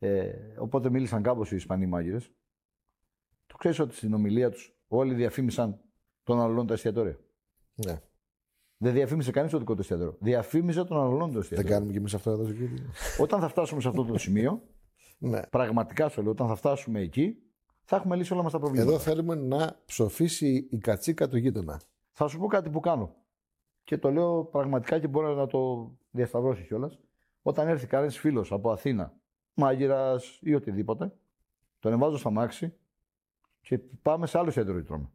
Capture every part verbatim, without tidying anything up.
Ε, οπότε μίλησαν κάπως οι Ισπανοί μάγειρες. Το ξέρεις ότι στην ομιλία τους όλοι διαφήμισαν τον αλλολών τα εστιατόρια. Ναι. Δεν διαφήμισε κανείς το δικό του εστιατόριο. Διαφήμισε τον αλλολών το εστιατόριο. Δεν κάνουμε κι εμείς αυτό εδώ στο κύριο. Όταν θα φτάσουμε σε αυτό το σημείο, ναι. πραγματικά σου λέω, όταν θα φτάσουμε εκεί, θα έχουμε λύσει όλα μας τα προβλήματα. Εδώ θέλουμε να ψοφήσει η κατσίκα του γείτονα. Θα σου πω κάτι που κάνω. Και το λέω πραγματικά και μπορώ να το διασταυρώσει κιόλας. Όταν έρθει κανένας φίλος από Αθήνα, μάγειρας ή οτιδήποτε, τον εβάζω στα μάξι και πάμε σε άλλο εστιατόριο τρώμε.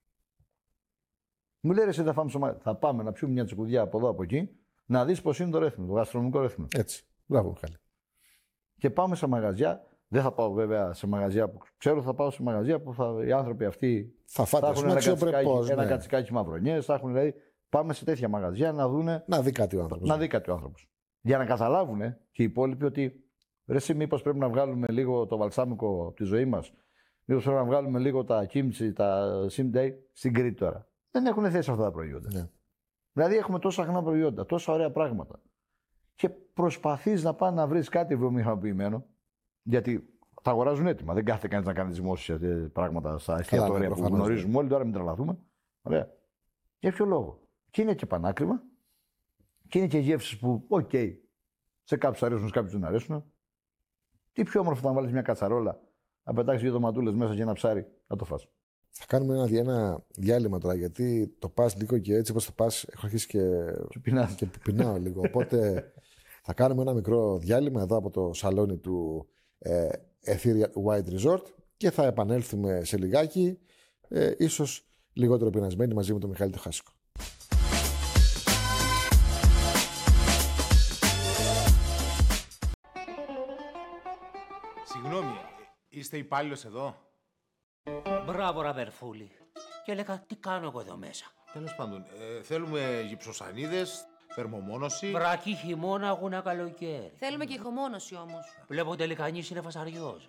Μου λέει ρε, εσύ θα, φάμε στο... θα πάμε να πιούμε μια τσικουδιά από εδώ από εκεί, να δεις πώς είναι το ρέθιμο, το γαστρονομικό ρέθιμο. Έτσι. Μπράβο, καλή. Και πάμε σε μαγαζιά. Δεν θα πάω βέβαια σε μαγαζιά που ξέρω, θα πάω σε μαγαζιά που θα... οι άνθρωποι αυτοί θα, θα έχουν ένα κατσικάκι, ναι. ένα κατσικάκι μαυρονιές, θα έχουν δηλαδή. Πάμε σε τέτοια μαγαζιά να δούνε. Να δει κάτι ο άνθρωπος. Να δει κάτι ο άνθρωπος. Για να καταλάβουν και οι υπόλοιποι ότι ρε, εσύ μήπως πρέπει να βγάλουμε λίγο το βαλσάμικο από τη ζωή μας, μήπως πρέπει να βγάλουμε λίγο τα κίμτσι, τα σιμντέι στην Κρήτη τώρα. Δεν έχουν θέση αυτά τα προϊόντα. Ναι. Δηλαδή έχουμε τόσα αγνά προϊόντα, τόσα ωραία πράγματα. Και προσπαθείς να πας να βρεις κάτι βιομηχανοποιημένο, γιατί τα αγοράζουν έτοιμα. Δεν κάθεται κανείς να κάνει δημόσια πράγματα στα εστιατόρια που γνωρίζουμε όλοι, τώρα μην τρελαθούμε. Ωραία. Για ποιο λόγο? Και είναι και πανάκριβα, και είναι και γεύσεις που, οκ, okay, σε κάποιους αρέσουν, σε κάποιους δεν αρέσουν. Τι πιο όμορφο να βάλεις μια κατσαρόλα, να πετάξεις δύο ντοματούλες μέσα και ένα ψάρι, να το φας. Θα κάνουμε ένα, ένα διάλειμμα τώρα, γιατί το πας λίγο και έτσι όπως το πας, έχω αρχίσει και, και πεινάω λίγο. Οπότε θα κάνουμε ένα μικρό διάλειμμα εδώ από το σαλόνι του ε, Ethereal White Resort και θα επανέλθουμε σε λιγάκι, ε, ίσως λιγότερο πεινασμένοι μαζί με τον Μιχάλη Τεχάσικο. Συγγνώμη, είστε υπάλληλος εδώ? Μπράβο, ραδερφούλη. Και έλεγα, τι κάνω εγώ εδώ μέσα. Τέλος πάντων, ε, θέλουμε γυψοσανίδες, θερμομόνωση. Βρακή χειμώνα, αγούνα καλοκαίρι. Θέλουμε και ηχομόνωση όμως. Βλέπω τελικά κανείς είναι φασαριός.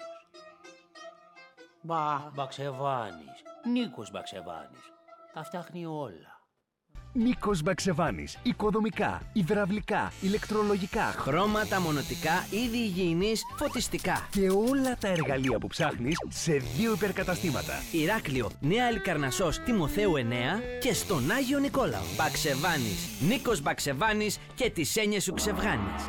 Μπα, Μπαξεβάνης. Νίκος Μπαξεβάνης. Τα φτιάχνει όλα. Νίκος Μπαξεβάνης. Οικοδομικά, υδραυλικά, ηλεκτρολογικά, χρώματα, μονοτικά, είδη υγιεινής, φωτιστικά. Και όλα τα εργαλεία που ψάχνεις σε δύο υπερκαταστήματα. Ηράκλειο, Νέα Αλικαρνασσός, Τιμοθέου εννέα και στον Άγιο Νικόλαο. Μπαξεβάνης. Νίκος Μπαξεβάνης και τις έννοιες σου ξεβγάνεις.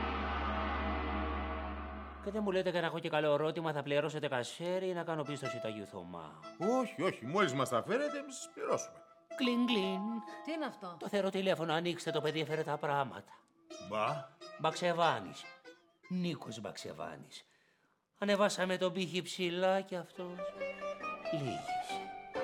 Και δεν μου λέτε και να έχω και καλό ερώτημα, θα πληρώσετε κασέρι ή να κάνω πίστοση του Αγίου Θωμά? Όχι, όχι, μόλις μας τα φέρετε, εμείς σας πληρώσουμε. Κλιν, κλιν. Τι είναι αυτό? Το θεωρώ τηλέφωνο, ανοίξτε το παιδί, έφερε τα πράγματα. Μπα. Μπαξεβάνης. Νίκος Μπαξεβάνης. Ανεβάσαμε τον πύχη ψηλά και αυτός λύγησε.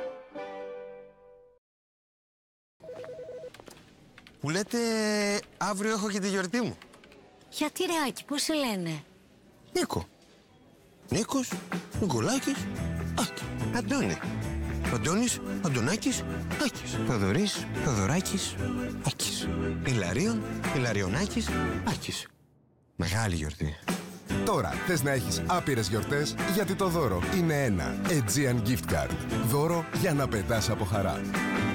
Που λέτε αύριο έχω και τη γιορτή μου. Γιατί ρε Άκη, πώς σε λένε? Νίκο. Νίκος, Νικολάκης, Άκη. Αντώνη. Αντώνης, Αντωνάκης, Άκης. Θοδωρής, Θοδωράκης, Άκης. Ηλαρίων, Ηλαριονάκης, Άκης. Μεγάλη γιορτή. Τώρα θες να έχεις άπειρες γιορτές, γιατί το δώρο είναι ένα Aegean Gift Card. Δώρο για να πετάς από χαρά.